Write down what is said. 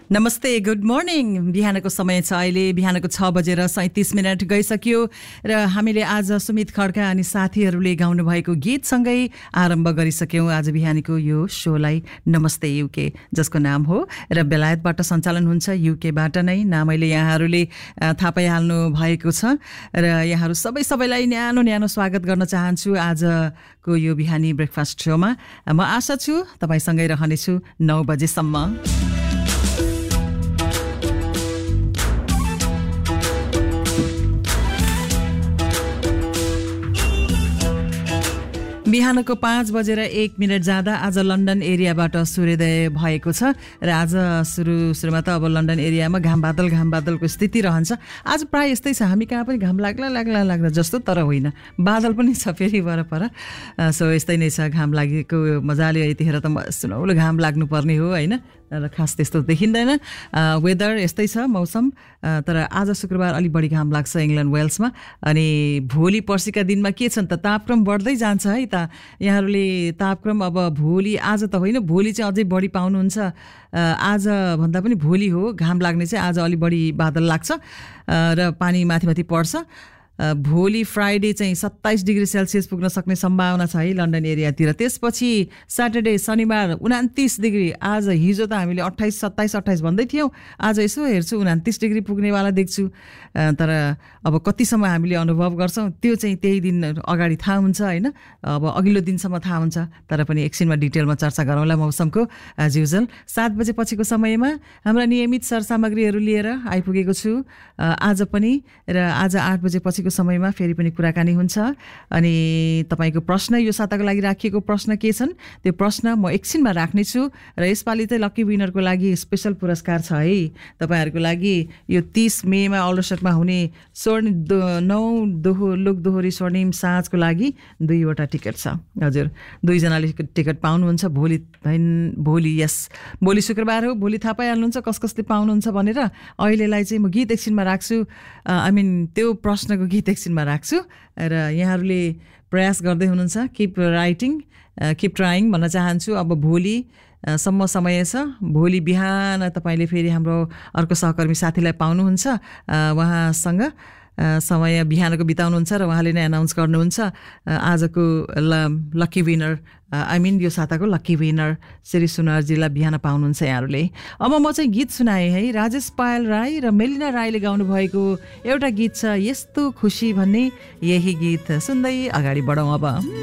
नमस्ते, good morning. बिहानको समय छ अहिले, बिहानको 6:37 गइसक्यो र हामीले आज सुमित खड्का अनि साथीहरूले गाउनु भएको गीतसँगै आरम्भ गरिसक्यौँ आज बिहानीको यो शोलाई नमस्ते युके, जसको नाम हो र बेलायतबाट सञ्चालन हुन्छ, युकेबाट नै नाम अहिले यहाँहरूले थाहा पाइहाल्नु भएको छ र यहाँहरू सबैलाई न्यानो स्वागत गर्न चाहन्छु आजको यो बिहानी ब्रेकफास्ट शोमा। म आशा छु तपाईसँगै रहनेछु 9 बजेसम्म। बिहानको 5:01 जाँदा आज लन्डन एरियाबाट सूर्योदय भएको छ र आज सुरुमा त अब लन्डन एरियामा घाम बादलको स्थिति रहन्छ। आज प्राय यस्तै छ, हामी कहाँ पनि घाम लाग्ला जस्तो, तर होइन, बादल पनि छ फेरि वरपर। सो यस्तै नै छ, घाम लागेको मजाले यतिखेर त सुनौलो घाम लाग्नुपर्ने हो होइन, र खास त्यस्तो देखिँदैन। वेदर यस्तै छ, मौसम। तर आज शुक्रबार अलि बढी घाम लाग्छ इङ्ल्यान्ड वेल्समा। अनि भोलि पर्सिका दिनमा के छ त, तापक्रम बढ्दै जान्छ है त। यहाँहरूले तापक्रम अब भोलि, आज त होइन, भोलि चाहिँ अझै बढी पाउनुहुन्छ। आज भन्दा पनि भोलि हो घाम लाग्ने चाहिँ, आज अलि बढी बादल लाग्छ र पानी माथि पर्छ। भोलि फ्राइडे चाहिँ 27 डिग्री सेल्सियस पुग्न सक्ने सम्भावना छ है लन्डन एरियातिर। त्यसपछि स्याटरडे शनिबार 29 डिग्री। आज हिजो त हामीले 28 भन्दै थियौँ, आज यसो हेर्छु 29 डिग्री पुग्नेवाला देख्छु। तर अब कतिसम्म हामीले अनुभव गर्छौँ त्यो चाहिँ त्यही दिन अगाडि थाहा हुन्छ होइन, अब अघिल्लो दिनसम्म थाहा हुन्छ। तर पनि एकछिनमा डिटेलमा चर्चा गरौँला मौसमको। एज युजल 7 बजे पछिको समयमा हाम्रा नियमित सरसामग्रीहरू लिएर आइपुगेको छु आज पनि, र आज 8 बजे पछि समयमा फेरि पनि कुराकानी हुन्छ। अनि तपाईँको प्रश्न, यो साताको लागि राखिएको प्रश्न के छन् त्यो प्रश्न म एकछिनमा राख्नेछु। र यसपालि चाहिँ लकी विनरको लागि स्पेसल पुरस्कार छ है तपाईँहरूको लागि। यो 30 मेमा अल्डरसटमा हुने लोक दोहोरी स्वर्णिम साँझको लागि 2वटा टिकट छ। हजुर, 2जनाले टिकट पाउनुहुन्छ भोलि शुक्रबार हो। भोलि थाहा पाइहाल्नुहुन्छ कसले पाउनुहुन्छ भनेर। अहिलेलाई चाहिँ म गीत एकछिनमा राख्छु, त्यो प्रश्नको गीत एकछिनमा राख्छु। र यहाँहरूले प्रयास गर्दै हुनुहुन्छ, किप ट्राइङ भन्न चाहन्छु। अब भोलि सम्म समय छ, भोलि बिहान तपाईँले फेरि हाम्रो अर्को सहकर्मी साथीलाई पाउनुहुन्छ। उहाँसँग समय बिहानको बिताउनुहुन्छ र उहाँले नै एनाउन्स गर्नुहुन्छ आजको लकी विनर, यो साताको लकी विनर श्री सुनारजीलाई बिहान पाउनुहुन्छ यहाँहरूले। अब म चाहिँ गीत सुनाएँ है, राजेश पायल राई र मेलिना राईले गाउनु भएको एउटा गीत छ, यस्तो खुसी भन्ने। यही गीत सुन्दै अगाडि बढौँ अब।